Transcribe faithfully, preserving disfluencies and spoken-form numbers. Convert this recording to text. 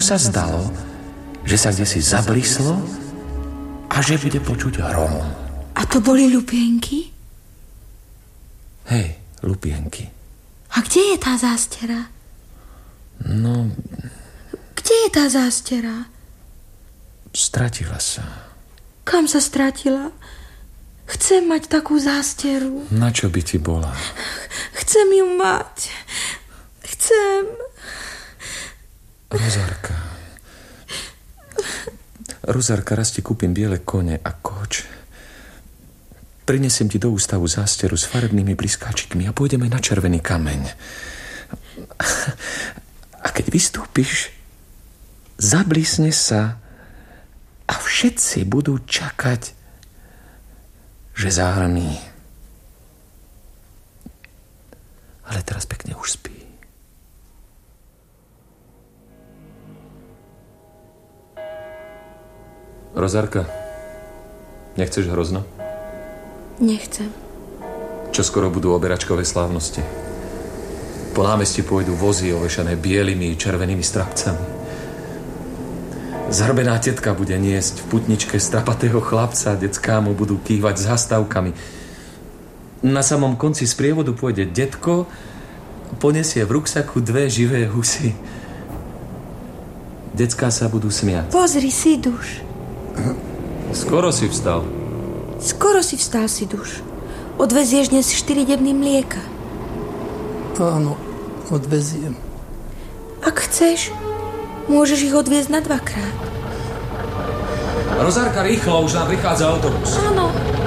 sa zdalo, že sa kdesi zablíslo a že bude počuť hrom. A to boli lupienky? Hej, lupienky. A kde je tá zástera? No... Kde je tá zástera? Stratila sa. Kam sa stratila? Chcem mať takú zásteru. Na čo by ti bola? Chcem ju mať. Chcem. Rozárka. Rozárka, raz ti kúpim biele kone a koč. Prinesiem ti do ústavu zásteru s farebnými bliskáčikmi a pôjdeme na červený kameň. A keď vystúpiš, zablísne sa a všetci budú čakať, že zahrní. Ale teraz pekne už spí. Rozárka, nechceš hrozno? Nechcem. Čo skoro budú oberačkové slávnosti. Po námestí pôjdu vozy ovešané bielými červenými strapcami. Zhrbená tetka bude niesť v putničke strapatého chlapca, decká mu budú kývať s hastávkami. Na samom konci sprievodu pôjde detko, ponesie v ruksaku dve živé husy. Decká sa budú smiať. Pozri, Siduš. Skoro si vstal. Skoro si vstal, Siduš. Odvezieš dnes štyri debny mlieka. Áno, odveziem. Ak chceš, môžeš ich odviezť na dvakrát. Rozárka, rýchlo, už nám prichádza autobus. Áno.